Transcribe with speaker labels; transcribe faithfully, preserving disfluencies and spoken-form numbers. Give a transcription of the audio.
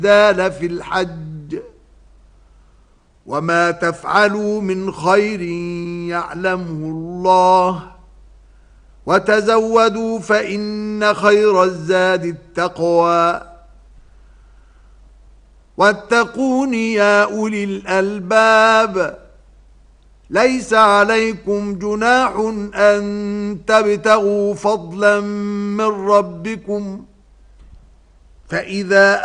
Speaker 1: دال في الحج وما تفعلوا من خير يعلمه الله وتزودوا فإن خير الزاد التقوى واتقون يا أولي الألباب ليس عليكم جناح أن تبتغوا فضلا من ربكم فإذا